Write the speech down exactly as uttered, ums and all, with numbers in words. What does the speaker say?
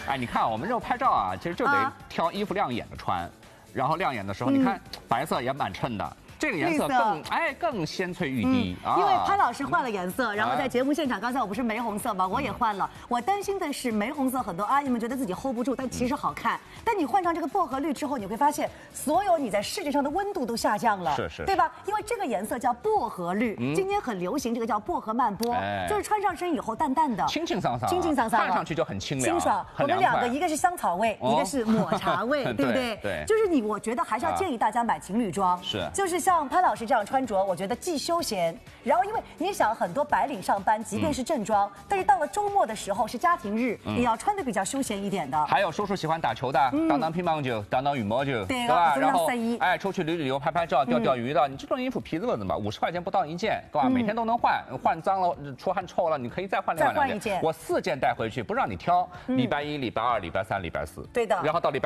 哎，你看我们这拍照啊，其实就得挑衣服亮眼的穿，然后亮眼的时候，你看白色也蛮衬的。 这个颜色更哎更鲜翠欲滴啊！ 因为潘老师换了颜色，然后在节目现场，刚才我不是玫红色吗？我也换了。我担心的是玫红色，很多阿姨们觉得自己 hold 不住，但其实好看。但你换上这个薄荷绿之后，你会发现，所有你在视觉上的温度都下降了， 是是， 对吧？因为这个颜色叫薄荷绿，今天很流行这个叫薄荷曼波，就是穿上身以后淡淡的， 清清桑桑， 清清桑桑， 看上去就很清凉、 清爽。我们两个一个是香草味，一个是抹茶味，对不对？ 对， 就是你，我觉得还是要建议大家买情侣装， 是， 就是像潘老师这样。 穿着我觉得既休闲，然后因为你想很多白领上班，即便是正装，但是到了周末的时候是家庭日，也要穿的比较休闲一点的。 还有叔叔喜欢打球的，当当乒乓球，当当羽毛球， 对吧？然后哎，出去旅旅游、拍拍照、钓钓鱼的，你这种衣服皮子的嘛，五十块钱不到一件，对吧？每天都能换，换脏了、出汗臭了，你可以再换另外两件。我四件带回去，不让你挑，礼拜一、礼拜二、礼拜三、礼拜四。 对的。 然后到礼拜。